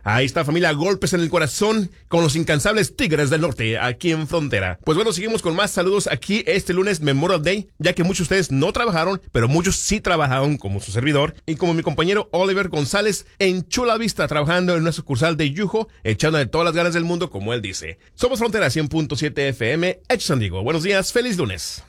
Ahí está, familia, golpes en el corazón con los incansables Tigres del Norte, aquí en Frontera. Pues bueno, seguimos con más saludos aquí este lunes Memorial Day, ya que muchos de ustedes no trabajaron, pero muchos sí trabajaron, como su servidor, y como mi compañero Oliver González en Chula Vista, trabajando en una sucursal de Yujo, echándole todas las ganas del mundo, como él dice. Somos Frontera 100.7 FM, San Diego. Buenos días, feliz lunes.